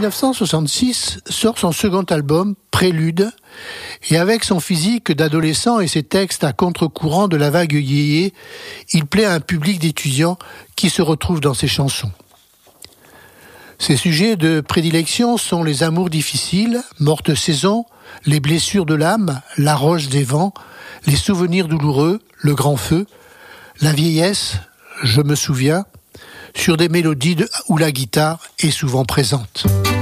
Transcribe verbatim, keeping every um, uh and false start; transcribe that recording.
neuf cent soixante-six sort son second album, Prélude, et avec son physique d'adolescent et ses textes à contre-courant de la vague yéyé, il plaît à un public d'étudiants qui se retrouve dans ses chansons. Ses sujets de prédilection sont les amours difficiles, morte saison, les blessures de l'âme, la roche des vents, les souvenirs douloureux, le grand feu, la vieillesse, je me souviens, sur des mélodies de, où la guitare est souvent présente.